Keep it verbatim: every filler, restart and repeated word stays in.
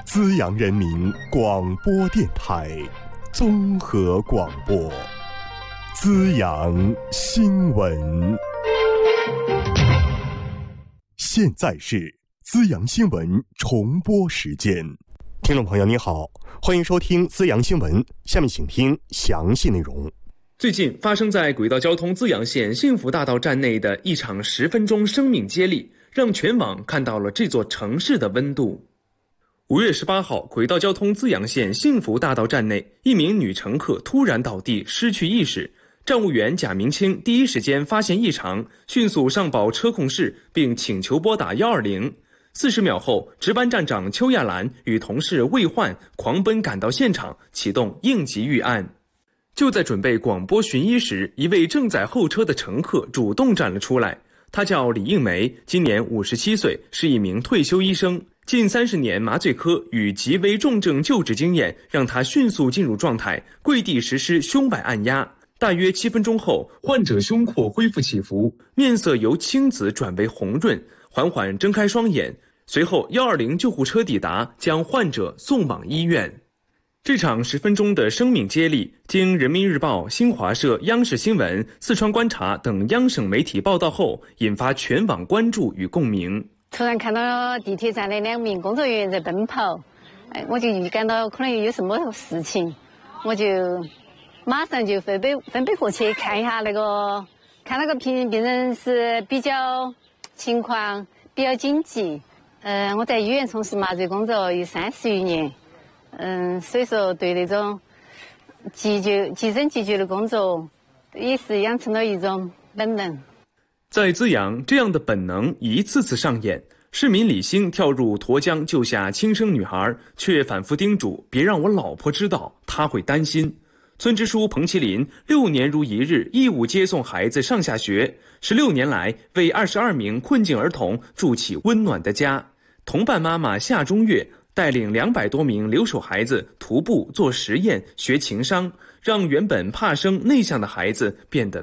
资阳人民广播电台综合广播，资阳新闻。现在是资阳新闻重播时间。听众朋友你好，欢迎收听资阳新闻，下面请听详细内容。 最近发生在轨道交通资阳县幸福大道站内的一场十分钟生命接力，让全网看到了这座城市的温度。五月十八号，轨道交通资阳县幸福大道站内，一名女乘客突然倒地，失去意识。站务员贾明清第一时间发现异常，迅速上报车控室，并请求拨打一二零。四十秒后，值班站长邱亚兰与同事魏焕狂奔赶到现场，启动应急预案。就在准备广播寻医时，一位正在候车的乘客主动站了出来。他叫李应梅，今年五十七岁，是一名退休医生。近三十年麻醉科与极危重症救治经验，让他迅速进入状态，跪地实施胸外按压。大约七分钟后，患者胸廓恢复起伏，面色由青紫转为红润，缓缓睁开双眼。随后一二零救护车抵达，将患者送往医院。这场十分钟的生命接力，经人民日报、新华社、央视新闻、四川观察等央省媒体报道后，引发全网关注与共鸣。 突然看到地铁站的两名工作人员在奔跑，哎，我就预感到可能有什么事情，我就马上就分别分别过去看一下那个，看那个病病人是比较情况比较紧急。嗯、呃，我在医院从事麻醉工作有三十余年，嗯，所以说对那种急救、急诊急救的工作也是养成了一种本能。 在资阳，这样的本能一次次上演。市民李兴跳入沱江救下轻生女孩，却反复叮嘱别让我老婆知道，她会担心。村支书彭麒麟六年如一日义务接送孩子上下学，十六年来为二十二名困境儿童筑起温暖的家。同伴妈妈夏中月带领两百多名留守孩子徒步做实验、学情商，让原本怕生内向的孩子变得